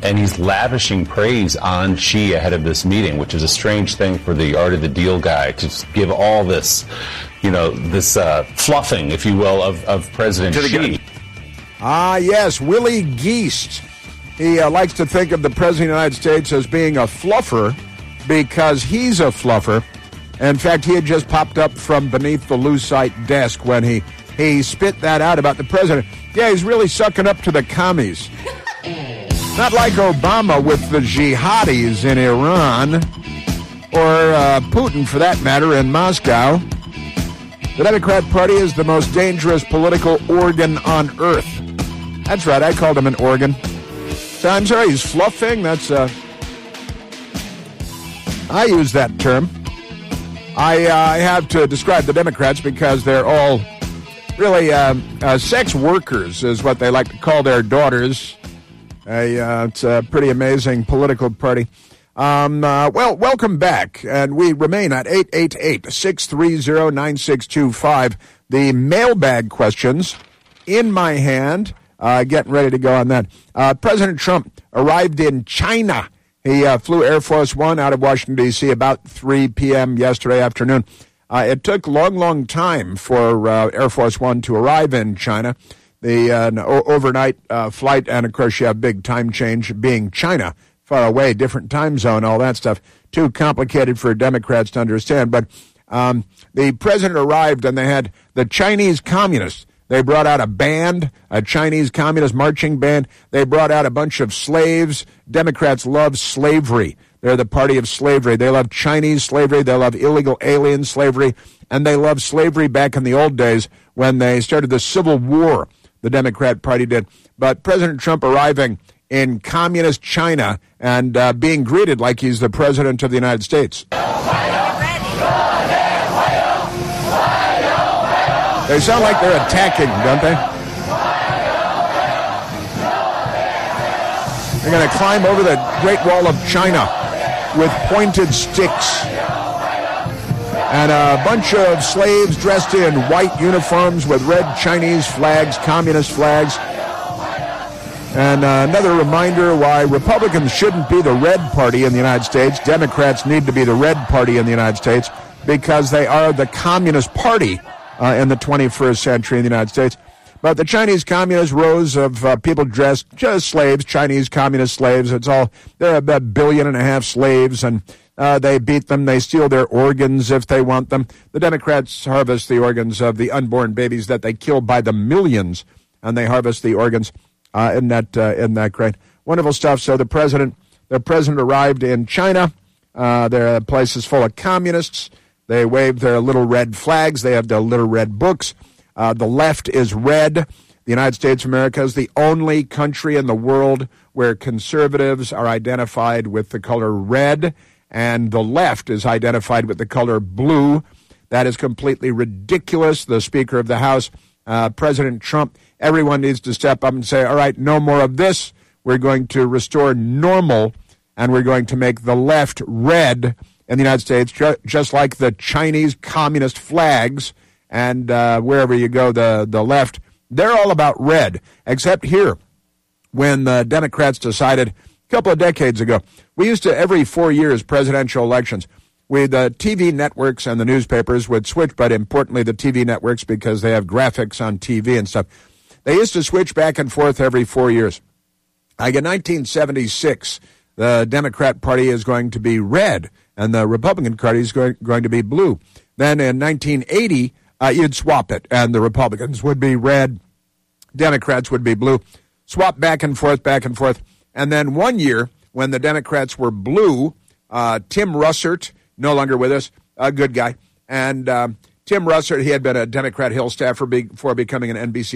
and he's lavishing praise on Xi ahead of this meeting, which is a strange thing for the art of the deal guy to just give all this, this fluffing, if you will, of President Xi. Yes, Willie Geist. He likes to think of the President of the United States as being a fluffer because he's a fluffer. In fact, he had just popped up from beneath the Lucite desk when he spit that out about the president. Yeah, he's really sucking up to the commies. Not like Obama with the jihadis in Iran, or Putin, for that matter, in Moscow. The Democrat Party is the most dangerous political organ on earth. That's right, I called him an organ. So I'm sorry, he's fluffing. That's, I use that term. I have to describe the Democrats because they're all really sex workers is what they like to call their daughters. It's a pretty amazing political party. Welcome back. And we remain at 888-630-9625. The mailbag questions in my hand. Getting ready to go on that. President Trump arrived in China. He flew Air Force One out of Washington, D.C. about 3 p.m. yesterday afternoon. It took a long time for Air Force One to arrive in China. The overnight flight, and of course you have big time change being China, far away, different time zone, all that stuff. Too complicated for Democrats to understand. But the president arrived and they had the Chinese communists. They brought out a band, a Chinese communist marching band. They brought out a bunch of slaves. Democrats love slavery. They're the party of slavery. They love Chinese slavery. They love illegal alien slavery. And they love slavery back in the old days when they started the Civil War, the Democrat Party did. But President Trump arriving in communist China and being greeted like he's the president of the United States. They sound like they're attacking, don't they? They're going to climb over the Great Wall of China with pointed sticks. And a bunch of slaves dressed in white uniforms with red Chinese flags, communist flags. And another reminder why Republicans shouldn't be the red party in the United States. Democrats need to be the red party in the United States because they are the Communist Party in the 21st century in the United States. But the Chinese communist rows of people dressed just slaves, Chinese communist slaves. They're about 1.5 billion slaves, and they beat them. They steal their organs if they want them. The Democrats harvest the organs of the unborn babies that they kill by the millions, and they harvest the organs. Isn't that great? Wonderful stuff. So the president arrived in China. Their place is full of communists. They wave their little red flags. They have their little red books. The left is red. The United States of America is the only country in the world where conservatives are identified with the color red, and the left is identified with the color blue. That is completely ridiculous. The Speaker of the House, President Trump, everyone needs to step up and say, all right, no more of this. We're going to restore normal, and we're going to make the left red in the United States, just like the Chinese communist flags. And wherever you go, the left, they're all about red, except here, when the Democrats decided a couple of decades ago, we used to, every 4 years, presidential elections, the TV networks and the newspapers would switch, but importantly the TV networks, because they have graphics on TV and stuff, they used to switch back and forth every 4 years. Like in 1976, the Democrat Party is going to be red, and the Republican Party is going to be blue. Then in 1980, you'd swap it, and the Republicans would be red, Democrats would be blue. Swap back and forth, And then one year, when the Democrats were blue, Tim Russert, no longer with us, a good guy, and Tim Russert, he had been a Democrat Hill staffer before becoming an NBC